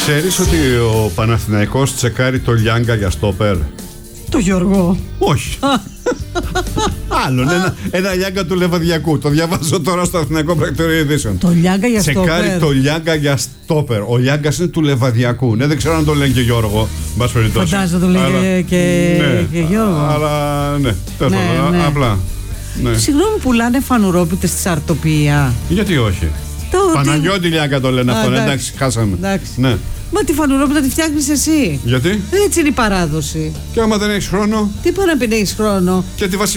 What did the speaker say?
Ξέρεις ότι ο Παναθηναϊκός τσεκάρει το Λιάγκα για στόπερ? Το Γιώργο. Όχι. Άλλον, ένα Λιάγκα του Λεβαδιακού. Το διαβάζω τώρα στο Αθηναϊκό Πρακτορείο Ειδήσεων. Το Λιάγκα για στόπερ. Τσεκάρει το Λιάγκα για στόπερ. Ο Λιάγκας είναι του Λεβαδιακού. Ναι, δεν ξέρω αν το λένε και Γιώργο. Φαντάζομαι το λένε και Γιώργο. Αλλά ναι, απλά. Ναι. Συγγνώμη, πουλάνε φανουρόπιτες στη Σαρτοπία? Γιατί όχι? Παναγιώτη Λιάγκα το λένε αυτό. Εντάξει, χάσαμε. Ναι. Μα τη φανουρόπιτα τη φτιάχνεις εσύ. Γιατί? Έτσι είναι η παράδοση. Και άμα δεν έχεις χρόνο. Τι πάει να πει να έχεις χρόνο? Και τη